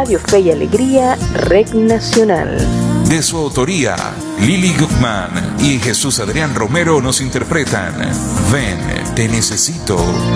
Radio Fe y Alegría, Red Nacional. De su autoría, Lili Guzmán y Jesús Adrián Romero nos interpretan Ven, te necesito.